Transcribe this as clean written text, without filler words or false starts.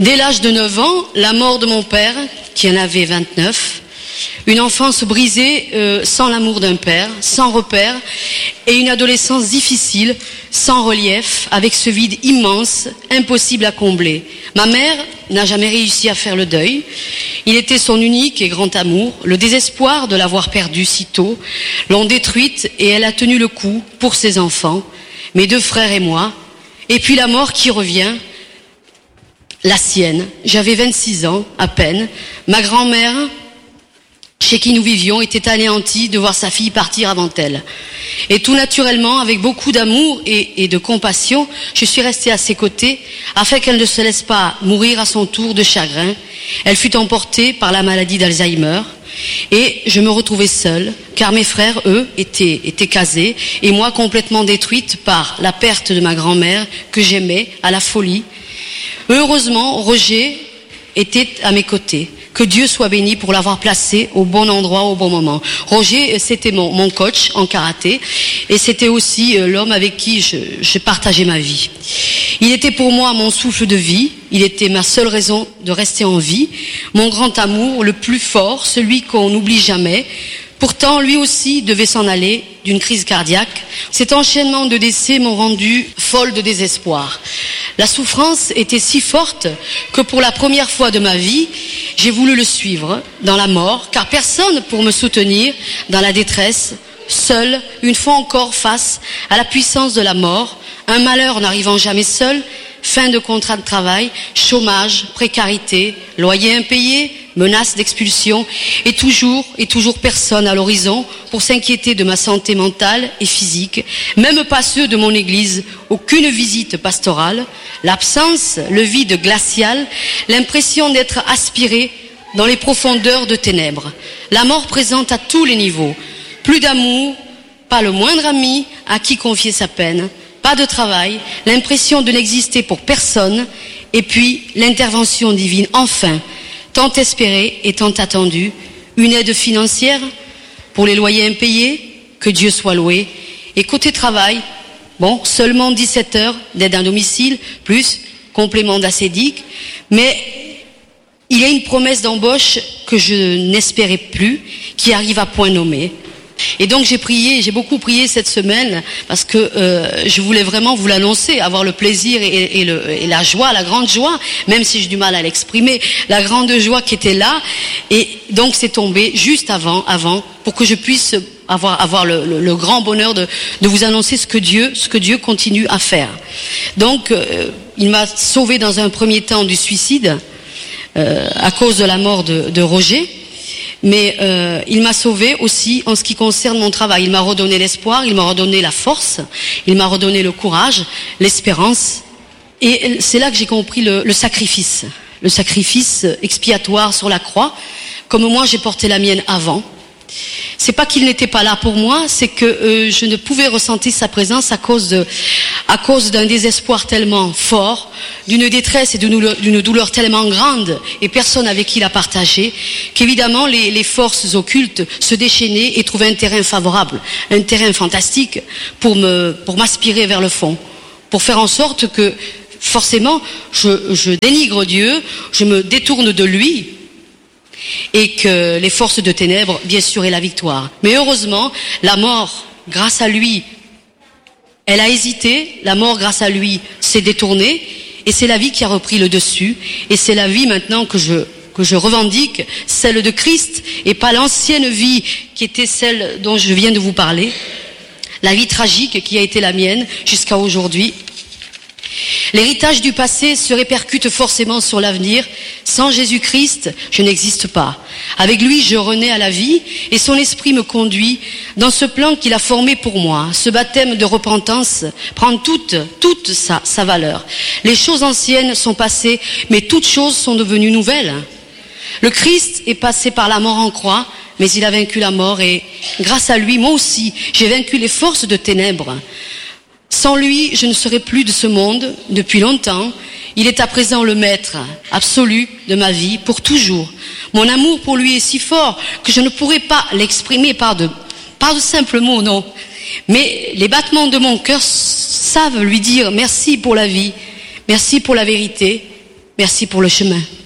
Dès l'âge de 9 ans, la mort de mon père, qui en avait 29, une enfance brisée sans l'amour d'un père, sans repère, et une adolescence difficile, sans relief, avec ce vide immense, impossible à combler. Ma mère n'a jamais réussi à faire le deuil. Il était son unique et grand amour. Le désespoir de l'avoir perdue si tôt l'ont détruite et elle a tenu le coup pour ses enfants, mes 2 frères et moi. Et puis la mort qui revient, la sienne. J'avais 26 ans à peine. Ma grand-mère, chez qui nous vivions, était anéantie de voir sa fille partir avant elle. Et tout naturellement, avec beaucoup d'amour et de compassion, je suis restée à ses côtés afin qu'elle ne se laisse pas mourir à son tour de chagrin. Elle fut emportée par la maladie d'Alzheimer et je me retrouvais seule car mes frères, eux, étaient casés et moi complètement détruite par la perte de ma grand-mère que j'aimais à la folie. Heureusement, Roger était à mes côtés. Que Dieu soit béni pour l'avoir placé au bon endroit, au bon moment. Roger, c'était mon coach en karaté et c'était aussi l'homme avec qui je partageais ma vie. Il était pour moi mon souffle de vie, il était ma seule raison de rester en vie, mon grand amour, le plus fort, celui qu'on n'oublie jamais. Pourtant, lui aussi devait s'en aller d'une crise cardiaque. Cet enchaînement de décès m'ont rendu folle de désespoir. La souffrance était si forte que pour la première fois de ma vie, j'ai voulu le suivre dans la mort, car personne pour me soutenir dans la détresse, seule, une fois encore face à la puissance de la mort, un malheur n'arrivant jamais seul, fin de contrat de travail, chômage, précarité, loyer impayé, menace d'expulsion, et toujours personne à l'horizon pour s'inquiéter de ma santé mentale et physique, même pas ceux de mon église, aucune visite pastorale, l'absence, le vide glacial, l'impression d'être aspiré dans les profondeurs de ténèbres. La mort présente à tous les niveaux, plus d'amour, pas le moindre ami à qui confier sa peine, pas de travail, l'impression de n'exister pour personne, et puis l'intervention divine, enfin, tant espérée et tant attendue, une aide financière pour les loyers impayés, que Dieu soit loué, et côté travail, seulement 17 heures d'aide à domicile, plus complément d'acédique, mais il y a une promesse d'embauche que je n'espérais plus, qui arrive à point nommé. Et donc j'ai beaucoup prié cette semaine parce que je voulais vraiment vous l'annoncer, avoir le plaisir et la joie, la grande joie, même si j'ai du mal à l'exprimer, la grande joie qui était là. Et donc c'est tombé juste avant, pour que je puisse avoir le grand bonheur de vous annoncer ce que Dieu continue à faire. Donc il m'a sauvé dans un premier temps du suicide à cause de la mort de Roger. Mais il m'a sauvé aussi en ce qui concerne mon travail. Il m'a redonné l'espoir, il m'a redonné la force, il m'a redonné le courage, l'espérance. Et c'est là que j'ai compris le sacrifice expiatoire sur la croix, comme moi j'ai porté la mienne avant. C'est pas qu'il n'était pas là pour moi, c'est que je ne pouvais ressentir sa présence à cause d'un désespoir tellement fort, d'une détresse et d'une douleur tellement grande, et personne avec qui la partager, qu'évidemment les forces occultes se déchaînaient et trouvaient un terrain favorable, un terrain fantastique pour m'aspirer vers le fond, pour faire en sorte que forcément je dénigre Dieu, je me détourne de lui, et que les forces de ténèbres, bien sûr, aient la victoire. Mais heureusement, la mort, grâce à lui, elle a hésité, la mort, grâce à lui, s'est détournée, et c'est la vie qui a repris le dessus, et c'est la vie maintenant que je revendique, celle de Christ, et pas l'ancienne vie qui était celle dont je viens de vous parler, la vie tragique qui a été la mienne jusqu'à aujourd'hui. L'héritage du passé se répercute forcément sur l'avenir. Sans Jésus-Christ, je n'existe pas. Avec lui, je renais à la vie et son esprit me conduit dans ce plan qu'il a formé pour moi. Ce baptême de repentance prend toute sa valeur. Les choses anciennes sont passées, mais toutes choses sont devenues nouvelles. Le Christ est passé par la mort en croix, mais il a vaincu la mort et grâce à lui, moi aussi, j'ai vaincu les forces de ténèbres. Sans lui, je ne serais plus de ce monde depuis longtemps. Il est à présent le maître absolu de ma vie pour toujours. Mon amour pour lui est si fort que je ne pourrais pas l'exprimer par de simples mots, non. Mais les battements de mon cœur savent lui dire merci pour la vie, merci pour la vérité, Merci pour le chemin.